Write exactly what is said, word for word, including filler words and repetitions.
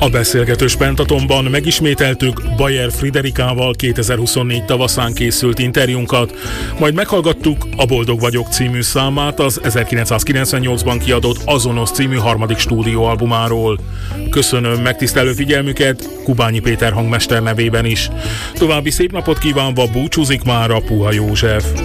A beszélgetős Pentatonban megismételtük Bayer Friderikával kétezer-huszonnégy tavaszán készült interjúnkat, majd meghallgattuk a Boldog vagyok című számát, az ezerkilencszázkilencvennyolcban kiadott Azonos című harmadik stúdióalbumáról. Köszönöm megtisztelő figyelmüket Kubányi Péter hangmester nevében is. További szép napot kívánva búcsúzik már a Puha József.